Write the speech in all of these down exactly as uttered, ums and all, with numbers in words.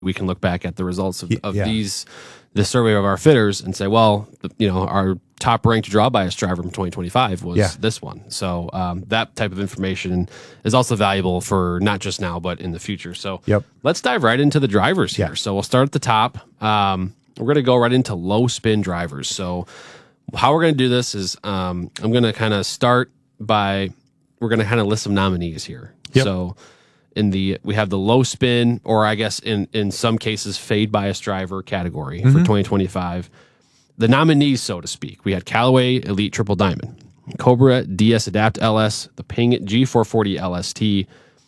we can look back at the results of, of yeah. these, the survey of our fitters and say, well, you know, our top ranked draw bias driver from twenty twenty-five was yeah. this one. So um, that type of information is also valuable for not just now, but in the future. So yep. let's dive right into the drivers here. Yeah. So we'll start at the top. Um, we're going to go right into low spin drivers. So how we're going to do this is um, I'm going to kind of start by, we're going to kind of list some nominees here. Yep. So in the, we have the low spin, or I guess in, in some cases, fade bias driver category mm-hmm. for twenty twenty-five. The nominees, so to speak, we had Callaway Elite Triple Diamond, Cobra D S Adapt L S, the Ping G four forty L S T,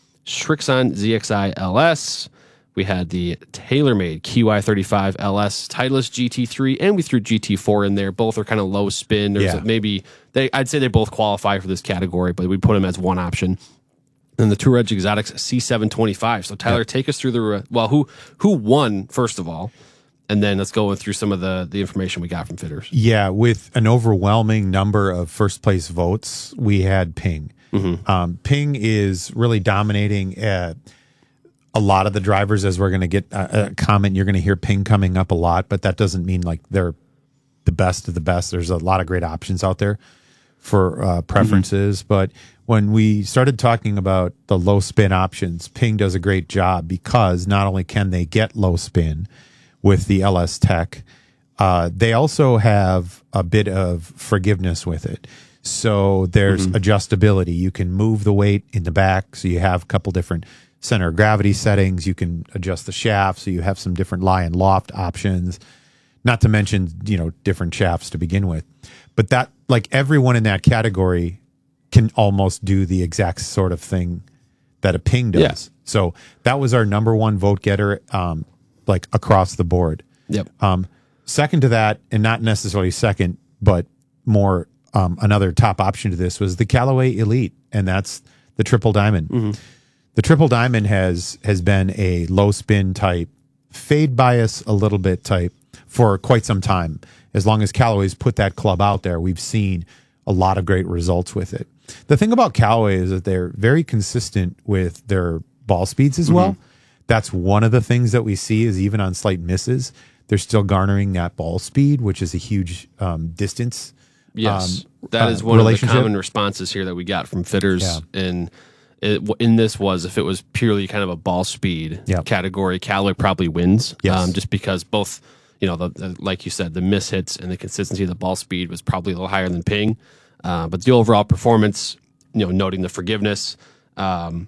Srixon Z X I L S. We had the TaylorMade Q I thirty-five L S, Titleist G T three, and we threw G T four in there. Both are kind of low spin. There's yeah. a, maybe they, I'd say they both qualify for this category, but we put them as one option. And the Tour Edge Exotics C seven twenty-five. So Tyler, yeah. take us through the well. Who who won first of all? And then let's go through some of the, the information we got from fitters. Yeah, with an overwhelming number of first place votes, we had Ping. Mm-hmm. Um, Ping is really dominating uh, a lot of the drivers, as we're going to get a, a comment. You're going to hear Ping coming up a lot, but that doesn't mean like they're the best of the best. There's a lot of great options out there for uh, preferences. Mm-hmm. But when we started talking about the low spin options, Ping does a great job because not only can they get low spin with the L S Tech, uh, they also have a bit of forgiveness with it. So there's mm-hmm. adjustability. You can move the weight in the back, so you have a couple different center of gravity settings. You can adjust the shaft, so you have some different lie and loft options. Not to mention, you know, different shafts to begin with. But that, like everyone in that category, can almost do the exact sort of thing that a Ping does. Yeah. So that was our number one vote getter. Um, like across the board. Yep. Um, second to that, and not necessarily second, but more um, another top option to this was the Callaway Elite, and that's the Triple Diamond. Mm-hmm. The Triple Diamond has has been a low spin type, fade bias a little bit type for quite some time. As long as Callaway's put that club out there, we've seen a lot of great results with it. The thing about Callaway is that they're very consistent with their ball speeds as mm-hmm. well. That's one of the things that we see is even on slight misses, they're still garnering that ball speed, which is a huge um, distance. Yes, um, that uh, is one of the common responses here that we got from fitters. Yeah. And it, in this was if it was purely kind of a ball speed yep. category, Callaway probably wins. Yes. Um, just because both, you know, the, the, like you said, the miss hits and the consistency of the ball speed was probably a little higher than Ping. Uh, but the overall performance, you know, noting the forgiveness, um,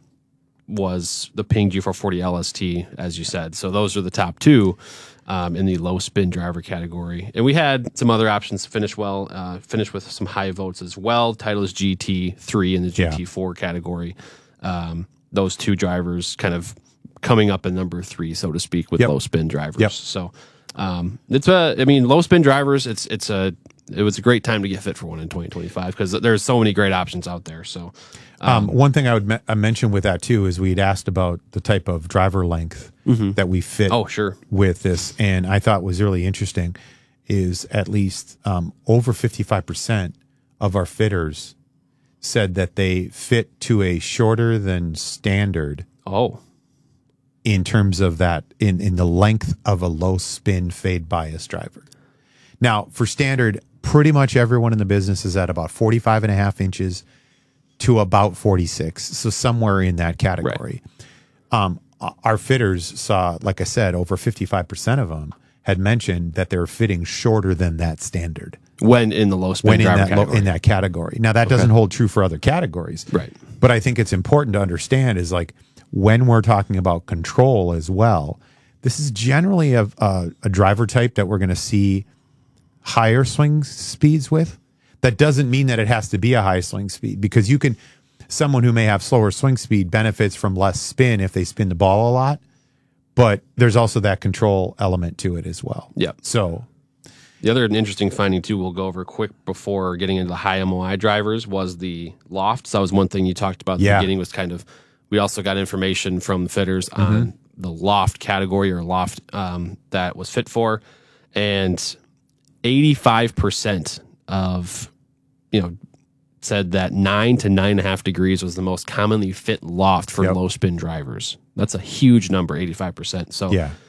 was the Ping G four forty L S T, as you said. So those are the top two um, in the low spin driver category. And we had some other options to finish well, uh, finish with some high votes as well. Titleist G T three in the G T four yeah. category. Um, those two drivers kind of coming up in number three, so to speak, with yep. low spin drivers. Yep. So um, it's a, I mean, low spin drivers, it's, it's a, it was a great time to get fit for one in twenty twenty-five because there's so many great options out there. So, um, um, one thing I would me- I mention with that too is we'd asked about the type of driver length mm-hmm. that we fit. Oh, sure. With this, and I thought was really interesting is at least um, over fifty-five percent of our fitters said that they fit to a shorter than standard. Oh. In terms of that, in in the length of a low spin fade bias driver. Now, for standard, pretty much everyone in the business is at about forty-five and a half inches to about forty-six. So somewhere in that category. Right. Um, our fitters saw, like I said, over fifty-five percent of them had mentioned that they were fitting shorter than that standard. When in the low spin when driver in that, category. Low, in that category. Now, that okay. doesn't hold true for other categories. Right. But I think it's important to understand is like when we're talking about control as well, this is generally a, a, a driver type that we're going to see higher swing speeds with. That doesn't mean that it has to be a high swing speed because you can, someone who may have slower swing speed benefits from less spin if they spin the ball a lot, but there's also that control element to it as well. Yeah. So the other interesting finding too, we'll go over quick before getting into the high M O I drivers was the lofts. That was one thing you talked about at yeah. the beginning was kind of, we also got information from the fitters mm-hmm. on the loft category or loft um, that was fit for. And eighty-five percent of, you know, said that nine to nine and a half degrees was the most commonly fit loft for yep. low spin drivers. That's a huge number, eighty-five percent. So yeah.